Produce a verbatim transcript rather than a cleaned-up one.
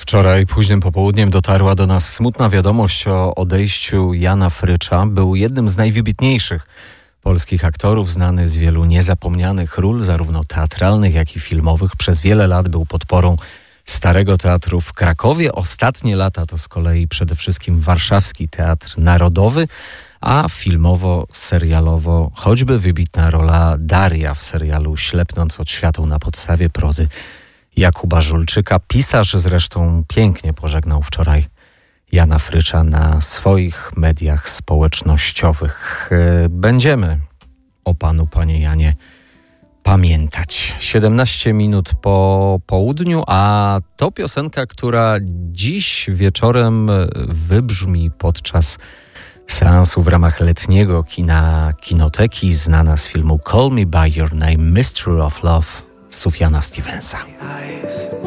Wczoraj późnym popołudniem dotarła do nas smutna wiadomość o odejściu Jana Frycza. Był jednym z najwybitniejszych polskich aktorów, znany z wielu niezapomnianych ról, zarówno teatralnych, jak i filmowych. Przez wiele lat był podporą Starego Teatru w Krakowie. Ostatnie lata to z kolei przede wszystkim Warszawski Teatr Narodowy, a filmowo-serialowo choćby wybitna rola Daria w serialu Ślepnąc od świateł na podstawie prozy Jakuba Żulczyka. Pisarz zresztą pięknie pożegnał wczoraj Jana Frycza na swoich mediach społecznościowych. Będziemy o panu, panie Janie, pamiętać. siedemnaście minut po południu, a to piosenka, która dziś wieczorem wybrzmi podczas seansu w ramach letniego kina Kinoteki, znana z filmu Call Me By Your Name, Mystery of Love Sufjana Stevensa.